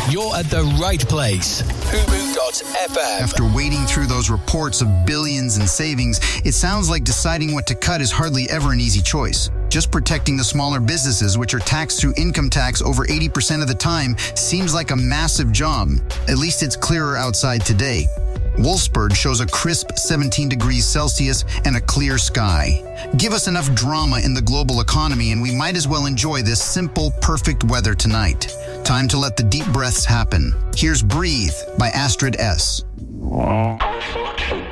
you're at the right place. Fubu.FM. After wading through those reports of billions in savings, it sounds like deciding what to cut is hardly ever an easy choice. Just protecting the smaller businesses, which are taxed through income tax over 80% of the time, seems like a massive job. At least it's clearer outside today. Wolfsburg shows a crisp 17 degrees Celsius and a clear sky. Give us enough drama in the global economy and we might as well enjoy this simple, perfect weather tonight. Time to let the deep breaths happen. Here's Breathe by Astrid S.